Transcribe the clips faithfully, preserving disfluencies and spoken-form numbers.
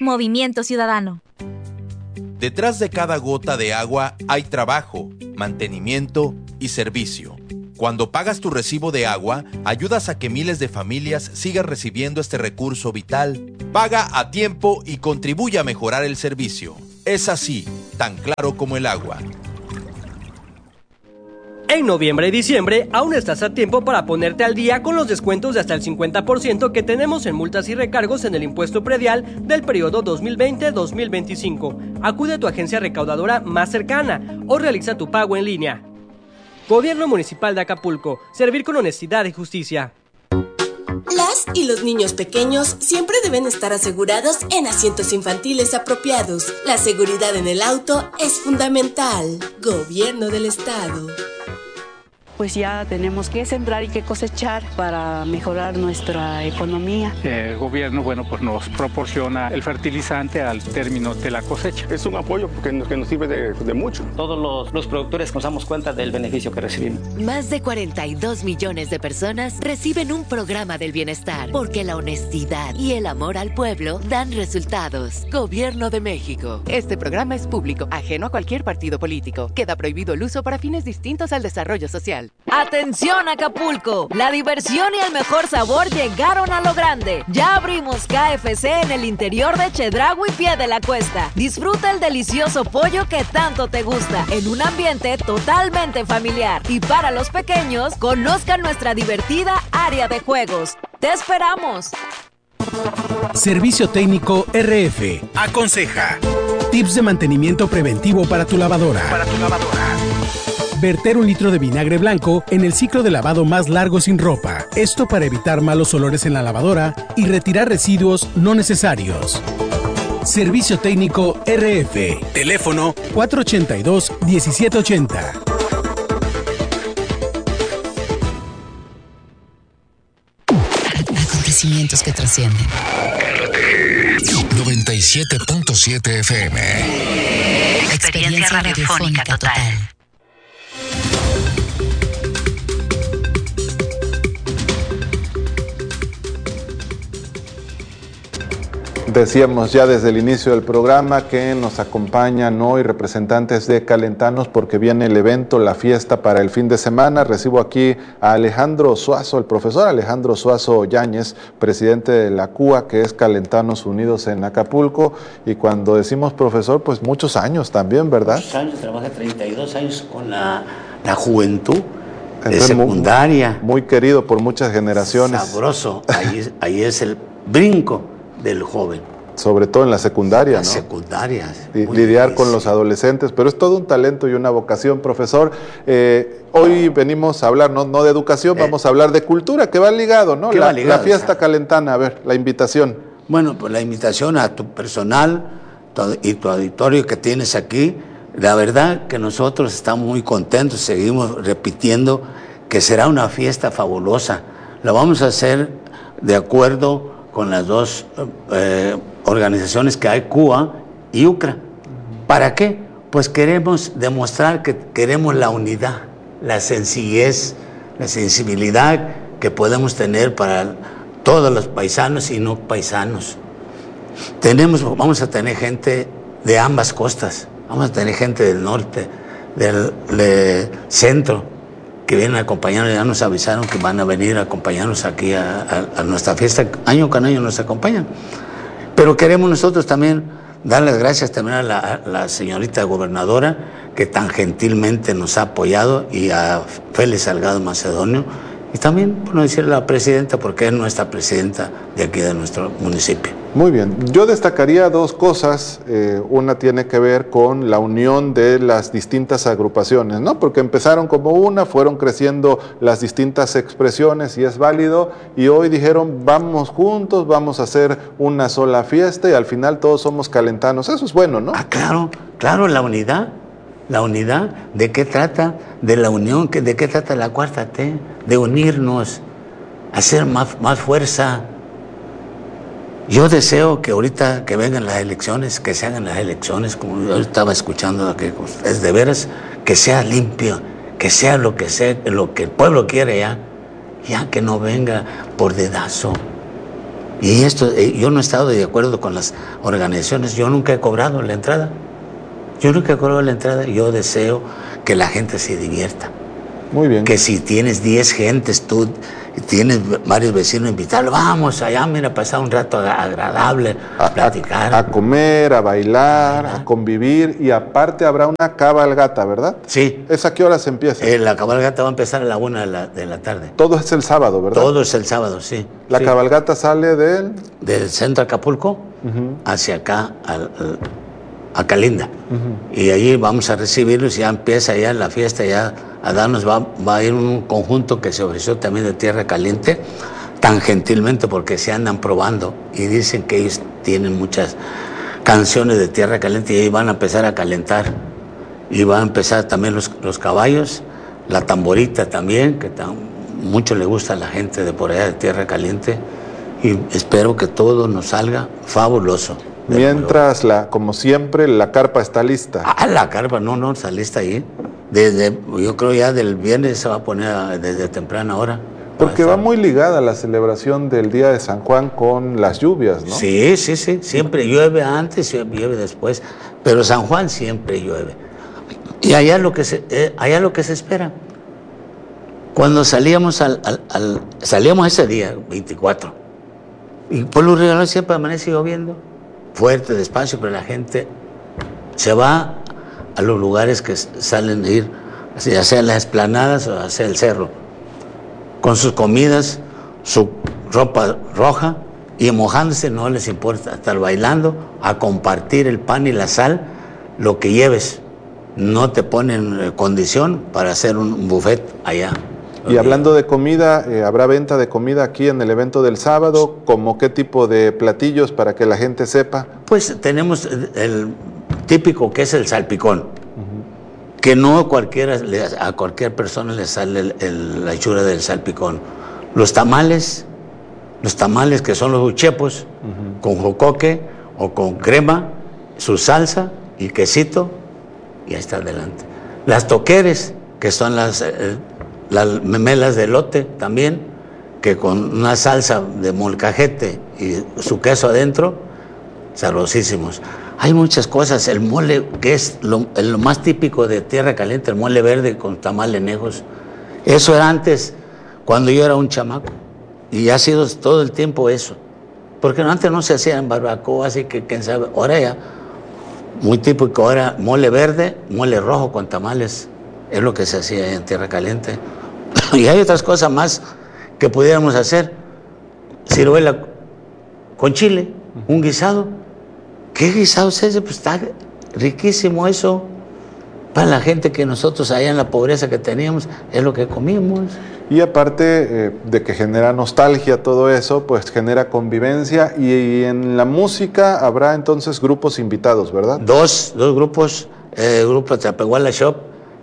Movimiento Ciudadano. Detrás de cada gota de agua hay trabajo, mantenimiento y servicio. Cuando pagas tu recibo de agua, ayudas a que miles de familias sigan recibiendo este recurso vital. Paga a tiempo y contribuye a mejorar el servicio. Es así, tan claro como el agua. En noviembre y diciembre aún estás a tiempo para ponerte al día con los descuentos de hasta el cincuenta por ciento que tenemos en multas y recargos en el impuesto predial del periodo dos mil veinte a dos mil veinticinco. Acude a tu agencia recaudadora más cercana o realiza tu pago en línea. Gobierno Municipal de Acapulco. Servir con honestidad y justicia. Las y los niños pequeños siempre deben estar asegurados en asientos infantiles apropiados. La seguridad en el auto es fundamental. Gobierno del Estado. Pues ya tenemos que sembrar y que cosechar para mejorar nuestra economía. El gobierno, bueno, pues nos proporciona el fertilizante al término de la cosecha. Es un apoyo porque nos, que nos sirve de, de mucho. Todos los, los productores nos damos cuenta del beneficio que recibimos. Más de cuarenta y dos millones de personas reciben un programa del bienestar, porque la honestidad y el amor al pueblo dan resultados. Gobierno de México. Este programa es público, ajeno a cualquier partido político. Queda prohibido el uso para fines distintos al desarrollo social. ¡Atención, Acapulco! La diversión y el mejor sabor llegaron a lo grande. Ya abrimos K F C en el interior de Chedraui, Pie de la Cuesta. Disfruta el delicioso pollo que tanto te gusta en un ambiente totalmente familiar. Y para los pequeños, conozcan nuestra divertida área de juegos. ¡Te esperamos! Servicio Técnico R F aconseja: tips de mantenimiento preventivo para tu lavadora. Para tu lavadora. Verter un litro de vinagre blanco en el ciclo de lavado más largo sin ropa. Esto para evitar malos olores en la lavadora y retirar residuos no necesarios. Servicio Técnico R F. Teléfono cuatro ochenta y dos, diecisiete ochenta. Acontecimientos que trascienden. noventa y siete punto siete F M. Experiencia radiofónica total. Decíamos ya desde el inicio del programa que nos acompañan hoy representantes de Calentanos porque viene el evento, la fiesta para el fin de semana. Recibo aquí a Alejandro Suazo, el profesor Alejandro Suazo Yáñez, presidente de la C U A, que es Calentanos Unidos en Acapulco. Y cuando decimos profesor, pues muchos años también, ¿verdad? Muchos años, trabajé treinta y dos años con la, la juventud de secundaria. Muy, muy querido por muchas generaciones. Sabroso, ahí, ahí es el brinco del joven. Sobre todo en la secundaria, Las ¿no? secundarias. Y lidiar con los adolescentes, pero es todo un talento y una vocación, profesor. Eh, hoy venimos a hablar, no, no de educación, eh, vamos a hablar de cultura, que va ligado, ¿no? La, ligado, la fiesta o sea, calentana, a ver, la invitación. Bueno, pues la invitación a tu personal tu, y tu auditorio que tienes aquí. La verdad que nosotros estamos muy contentos, seguimos repitiendo que será una fiesta fabulosa. La vamos a hacer de acuerdo con las dos eh, organizaciones que hay, C U A y U C R A. ¿Para qué? Pues queremos demostrar que queremos la unidad, la sencillez, la sensibilidad que podemos tener para todos los paisanos y no paisanos. Tenemos, vamos a tener gente de ambas costas, vamos a tener gente del norte, del, del centro, que vienen a acompañarnos. Ya nos avisaron que van a venir a acompañarnos aquí a, a, a nuestra fiesta, año con año nos acompañan. Pero queremos nosotros también dar las gracias también a la, a la señorita gobernadora, que tan gentilmente nos ha apoyado, y a Félix Salgado Macedonio, y también, por no decirle a la presidenta, porque es nuestra presidenta de aquí de nuestro municipio. Muy bien, yo destacaría dos cosas. Eh, una tiene que ver con la unión de las distintas agrupaciones, ¿no? Porque empezaron como una, fueron creciendo las distintas expresiones y es válido, y hoy dijeron vamos juntos, vamos a hacer una sola fiesta y al final todos somos calentanos. Eso es bueno, ¿no? Ah, claro, claro, la unidad. La unidad, ¿de qué trata? De la unión, ¿de qué trata la cuarta T? De unirnos, hacer más, más fuerza. Yo deseo que ahorita que vengan las elecciones, que se hagan las elecciones, como yo estaba escuchando, que es de veras, que sea limpio, que sea lo que sea, lo que el pueblo quiere ya, ya que no venga por dedazo. Y esto, yo no he estado de acuerdo con las organizaciones, yo nunca he cobrado la entrada. Yo nunca he cobrado la entrada, yo deseo que la gente se divierta. Muy bien. Que si tienes diez gentes, tú tienes varios vecinos invitados, vamos allá, mira, pasar un rato agradable, a, a platicar. A, a comer, a bailar, a convivir, y aparte habrá una cabalgata, ¿verdad? Sí. ¿Es a qué horas empieza? Eh, la cabalgata va a empezar a la una de la, de la tarde. Todo es el sábado, ¿verdad? Todo es el sábado, sí. La sí. cabalgata sale del... Del centro Acapulco, uh-huh, hacia acá, al, al, a Calinda. Uh-huh. Y allí vamos a recibirlos y ya empieza ya la fiesta, ya a darnos, va, va a ir un conjunto que se ofreció también de Tierra Caliente, tan gentilmente porque se andan probando y dicen que ellos tienen muchas canciones de Tierra Caliente y ahí van a empezar a calentar. Y van a empezar también los, los caballos, la tamborita también, que tan, mucho le gusta a la gente de por allá de Tierra Caliente, y espero que todo nos salga fabuloso. Mientras, la, como siempre, la carpa está lista. Ah, la carpa, no, no, está lista ahí. Desde, yo creo ya del viernes se va a poner a, desde temprana hora. Porque va muy ligada la celebración del Día de San Juan con las lluvias, ¿no? Sí, sí, sí, siempre llueve antes y llueve después, pero San Juan siempre llueve. Y allá lo que se, eh, allá lo que se espera. Cuando salíamos al, al, al salíamos ese día, veinticuatro, y por lo regular siempre amanece lloviendo, fuerte, despacio, pero la gente se va a los lugares que salen a ir, ya sea las esplanadas o hacia el cerro, con sus comidas, su ropa roja, y mojándose, no les importa, estar bailando, a compartir el pan y la sal, lo que lleves. No te ponen condición para hacer un buffet allá. Y hablando de comida, eh, ¿habrá venta de comida aquí en el evento del sábado? ¿Cómo qué tipo de platillos para que la gente sepa? Pues tenemos el típico que es el salpicón, uh-huh, que no cualquiera, a cualquier persona le sale el, el, la hechura del salpicón. Los tamales, los tamales que son los uchepos, uh-huh, con jocoque o con crema, su salsa y quesito, y ahí está adelante. Las toqueres, que son las, eh, las memelas de elote también, que con una salsa de molcajete y su queso adentro, sabrosísimos. Hay muchas cosas, el mole, que es lo, lo más típico de Tierra Caliente, el mole verde con tamal de nejos. Eso era antes, cuando yo era un chamaco, y ha sido todo el tiempo eso. Porque antes no se hacían barbacoa, así que quién sabe, ahora ya, muy típico, ahora mole verde, mole rojo con tamales, es lo que se hacía en Tierra Caliente. Y hay otras cosas más que pudiéramos hacer. Ciruela con chile, un guisado. ¿Qué guisado es ese? Pues está riquísimo eso. Para la gente que nosotros allá en la pobreza que teníamos, es lo que comíamos. Y aparte eh, de que genera nostalgia todo eso, pues genera convivencia. Y, y en la música habrá entonces grupos invitados, ¿verdad? Dos, dos grupos, el eh, grupo Trapehuala Shop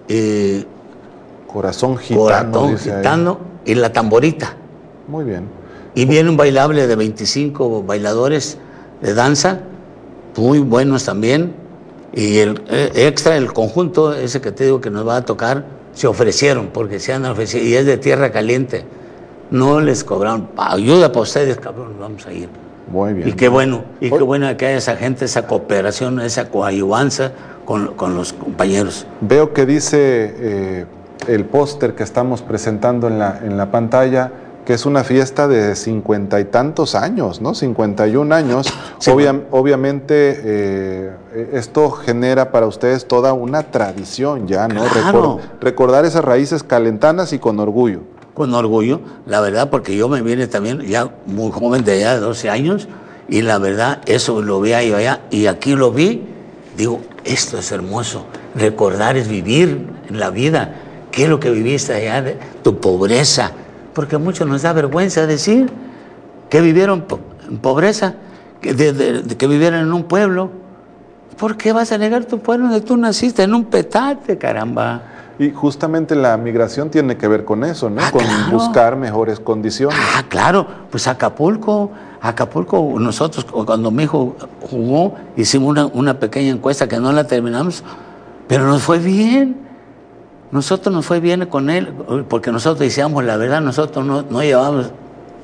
y Corazón Gitano, Corazón Gitano y La Tamborita. Muy bien. Y viene un bailable de veinticinco bailadores de danza, muy buenos también. Y el eh, extra, el conjunto ese que te digo que nos va a tocar, se ofrecieron, porque se han ofrecido, y es de Tierra Caliente. No les cobraron, ayuda para ustedes, cabrón, vamos a ir. Muy bien. Y qué bueno, y qué bueno que haya esa gente, esa cooperación, esa coayuvanza con, con los compañeros. Veo que dice eh, el póster que estamos presentando en la, en la pantalla, que es una fiesta de cincuenta y tantos años, ¿no? cincuenta y un años. Sí, Obvia, bueno. Obviamente eh, esto genera para ustedes toda una tradición ya, ¿no? Claro. Record, recordar esas raíces calentanas y con orgullo. Con orgullo, la verdad, porque yo me vine también ya muy joven, de allá de doce años, y la verdad, eso lo veía yo allá, y aquí lo vi, digo, esto es hermoso. Recordar es vivir en la vida. ¿Qué es lo que viviste allá? De tu pobreza. Porque a muchos nos da vergüenza decir que vivieron en pobreza, que, de, de, de, que vivieron en un pueblo. ¿Por qué vas a negar tu pueblo donde tú naciste? En un petate, caramba. Y justamente la migración tiene que ver con eso, ¿no? Ah, con claro. buscar mejores condiciones. Ah, claro. Pues Acapulco, Acapulco, nosotros cuando mi hijo jugó, hicimos una, una pequeña encuesta que no la terminamos, pero nos fue bien. Nosotros nos fue bien con él, porque nosotros decíamos la verdad, nosotros no, no llevábamos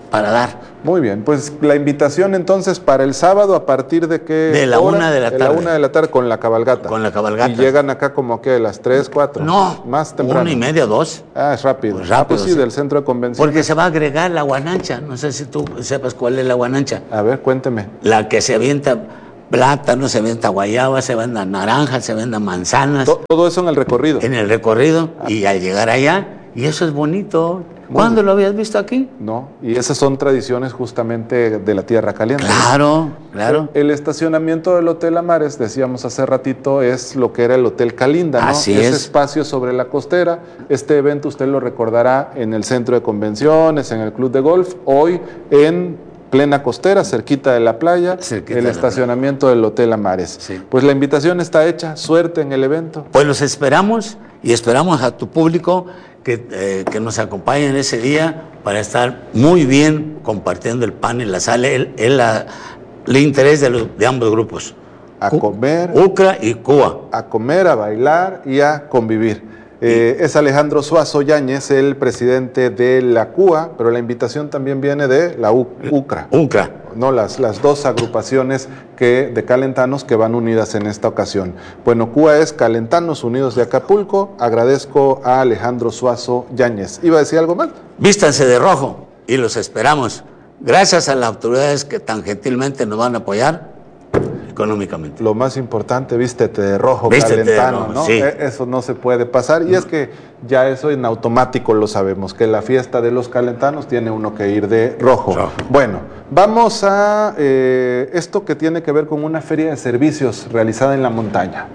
para dar. Muy bien, pues la invitación entonces para el sábado, ¿a partir de qué De la hora? una de la tarde. De la una de la tarde con la cabalgata. Con la cabalgata. Y llegan acá como que a las tres, cuatro. No, más temprano. una y media, dos. Ah, es rápido. Pues rápido, ah, pues sí, sí. del centro de convención. Porque se va a agregar la guanancha. No sé si tú sepas cuál es la guanancha. A ver, cuénteme. La que se avienta plátano, se avienta guayaba, se venda naranjas, se venda manzanas. Todo, todo eso en el recorrido. En el recorrido. Ah. Y al llegar allá, y eso es bonito. ¿Cuándo lo habías visto aquí? No, y esas son tradiciones justamente de la Tierra Caliente. Claro, claro. El, el estacionamiento del Hotel Amares, decíamos hace ratito, es lo que era el Hotel Calinda, ¿no? Así Ese es. espacio sobre la costera. Este evento usted lo recordará en el centro de convenciones, en el club de golf, hoy en plena costera, cerquita de la playa, cerquita el de estacionamiento playa. Del Hotel Amares. Sí. Pues la invitación está hecha, suerte en el evento. Pues los esperamos y esperamos a tu público que, eh, que nos acompañen ese día para estar muy bien compartiendo el pan en la sala, el, el, el, el interés de, los, de ambos grupos. A comer. UCRA y CUA. A comer, a bailar y a convivir. Eh, es Alejandro Suazo Yáñez, el presidente de la CUA, pero la invitación también viene de la UCRA. UCRA. No, las, las dos agrupaciones que, de calentanos que van unidas en esta ocasión. Bueno, CUA es Calentanos Unidos de Acapulco. Agradezco a Alejandro Suazo Yáñez. ¿Iba a decir algo más? Vístanse de rojo y los esperamos. Gracias a las autoridades que tan gentilmente nos van a apoyar económicamente. Lo más importante, vístete de rojo, vístete calentano, de rojo, ¿no? Sí. Eso no se puede pasar. Y es que ya eso en automático lo sabemos, que la fiesta de los calentanos tiene uno que ir de rojo. rojo. Bueno, vamos a eh, esto que tiene que ver con una feria de servicios realizada en la montaña.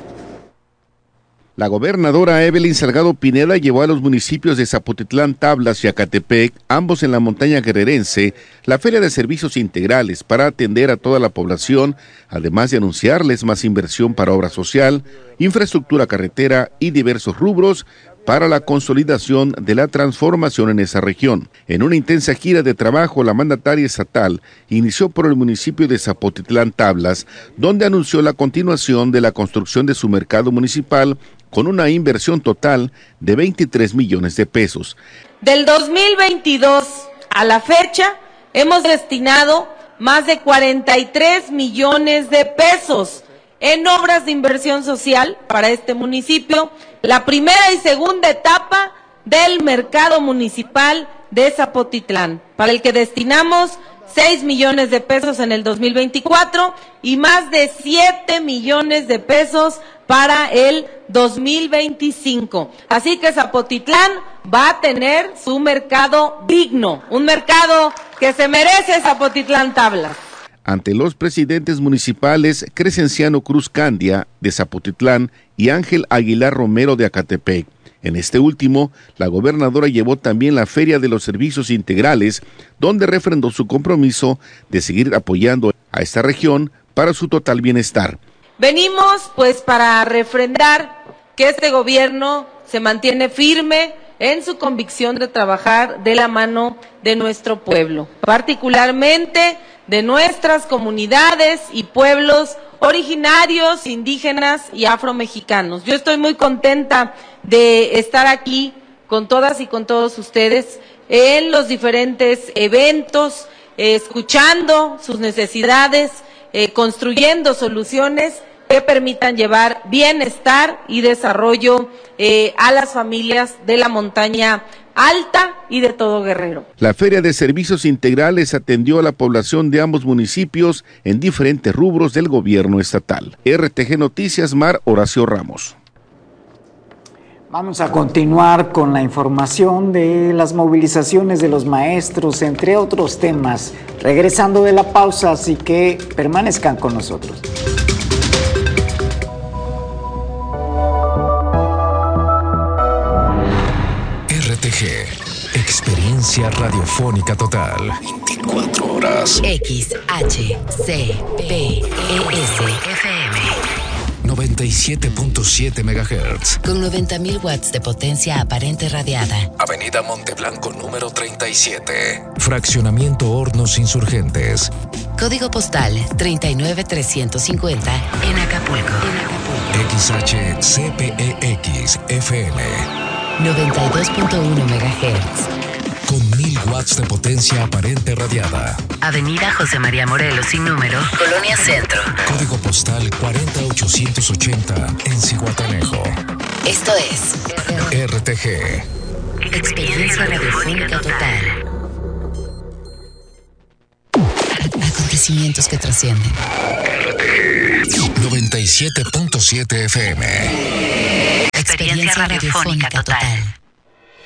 La gobernadora Evelyn Salgado Pineda llevó a los municipios de Zapotitlán, Tablas y Acatepec, ambos en la montaña guerrerense, la Feria de Servicios Integrales para atender a toda la población, además de anunciarles más inversión para obra social, infraestructura carretera y diversos rubros para la consolidación de la transformación en esa región. En una intensa gira de trabajo, la mandataria estatal inició por el municipio de Zapotitlán, Tablas, donde anunció la continuación de la construcción de su mercado municipal con una inversión total de veintitrés millones de pesos. Del dos mil veintidós a la fecha, hemos destinado más de cuarenta y tres millones de pesos en obras de inversión social para este municipio, la primera y segunda etapa del mercado municipal de Zapotitlán, para el que destinamos seis millones de pesos en el dos mil veinticuatro y más de siete millones de pesos para el dos mil veinticinco. Así que Zapotitlán va a tener su mercado digno, un mercado que se merece Zapotitlán Tablas. Ante los presidentes municipales Crescenciano Cruz Candia de Zapotitlán y Ángel Aguilar Romero de Acatepec. En este último, la gobernadora llevó también la Feria de los Servicios Integrales, donde refrendó su compromiso de seguir apoyando a esta región para su total bienestar. Venimos pues para refrendar que este gobierno se mantiene firme en su convicción de trabajar de la mano de nuestro pueblo, particularmente de nuestras comunidades y pueblos originarios, indígenas y afromexicanos. Yo estoy muy contenta de estar aquí con todas y con todos ustedes en los diferentes eventos, eh, escuchando sus necesidades, eh, construyendo soluciones que permitan llevar bienestar y desarrollo eh, a las familias de la montaña alta y de todo Guerrero. La Feria de Servicios Integrales atendió a la población de ambos municipios en diferentes rubros del gobierno estatal. R T G Noticias, Mar Horacio Ramos. Vamos a continuar con la información de las movilizaciones de los maestros, entre otros temas, regresando de la pausa, así que permanezcan con nosotros. R T G, experiencia radiofónica total. veinticuatro horas. X H C P E S F M. noventa y siete punto siete megahertz. Con noventa mil watts de potencia aparente radiada. Avenida Monteblanco número treinta y siete. Fraccionamiento Hornos Insurgentes. Código postal treinta y nueve trescientos cincuenta en Acapulco. X H C P E X F M. noventa y dos punto uno megahertz. Con mil watts watts de potencia aparente radiada. Avenida José María Morelos sin número, Colonia Centro. Código postal cuarenta ochocientos ochenta en Zihuatanejo. Esto es R T G. Experiencia Radiofónica Total. Acontecimientos que trascienden. R T G noventa y siete punto siete F M. Experiencia Radiofónica Total.